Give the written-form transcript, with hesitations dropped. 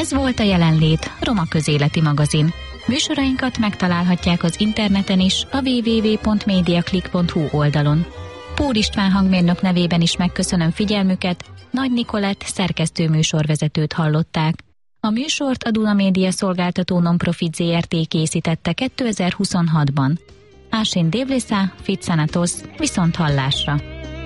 Ez volt a Jelenlét, Roma közéleti magazin. Műsorainkat megtalálhatják az interneten is, a www.mediaclick.hu oldalon. Pór István hangmérnök nevében is megköszönöm figyelmüket, Nagy Nikolett szerkesztő műsorvezetőt hallották. A műsort a Duna Média Szolgáltató Nonprofit Zrt. Készítette 2026-ban. Ásin Dévlészá, Fitzanatos, viszont hallásra!